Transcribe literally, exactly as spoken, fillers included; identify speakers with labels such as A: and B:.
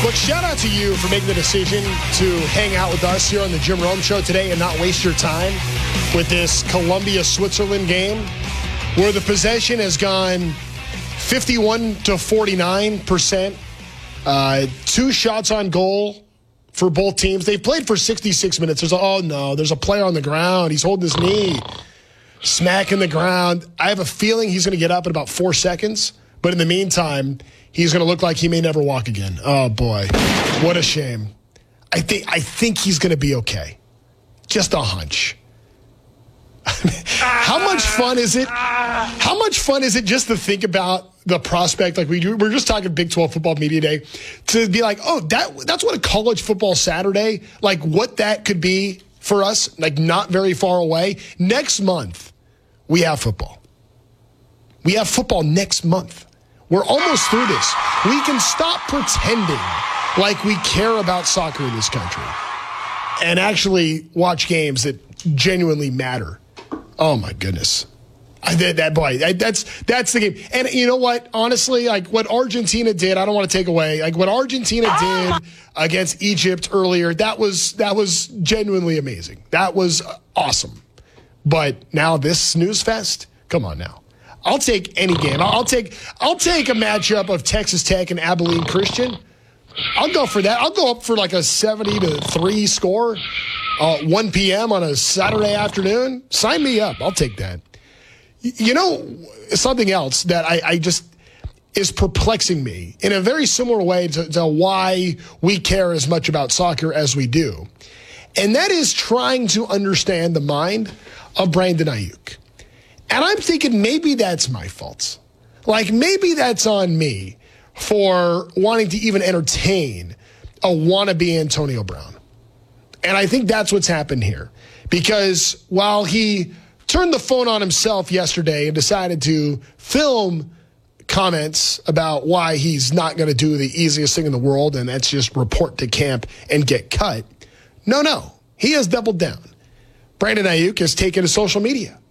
A: Look, shout out to you for making the decision to hang out with us here on the Jim Rome Show today and not waste your time with this Colombia-Switzerland game where the possession has gone fifty-one to forty-nine percent. Uh, two shots on goal for both teams. They've played for sixty-six minutes. There's a, oh, no, there's a player on the ground. He's holding his knee, smacking the ground. I have a feeling he's going to get up in about four seconds. But in the meantime, he's going to look like he may never walk again. Oh, boy. What a shame. I think I think he's going to be okay. Just a hunch. How much fun is it? How much fun is it just to think about the prospect? Like we do, we're just talking Big twelve Football Media Day, to be like, oh, that that's what a college football Saturday, like what that could be for us, like not very far away. Next month, we have football. We have football next month. We're almost through this. We can stop pretending like we care about soccer in this country and actually watch games that genuinely matter. Oh, my goodness. I did that, boy. I, that's that's the game. And you know what? Honestly, like what Argentina did, I don't want to take away. Like what Argentina did against Egypt earlier, that was that was genuinely amazing. That was awesome. But now this snooze fest, come on now. I'll take any game. I'll take I'll take a matchup of Texas Tech and Abilene Christian. I'll go for that. I'll go up for like a seventy to three score, uh, one p.m. on a Saturday afternoon. Sign me up. I'll take that. You know, something else that I, I just is perplexing me in a very similar way to, to why we care as much about soccer as we do, and that is trying to understand the mind of Brandon Aiyuk. And I'm thinking maybe that's my fault. Like maybe that's on me for wanting to even entertain a wannabe Antonio Brown. And I think that's what's happened here. Because while he turned the phone on himself yesterday and decided to film comments about why he's not going to do the easiest thing in the world, and that's just report to camp and get cut. No, no. He has doubled down. Brandon Aiyuk has taken to social media.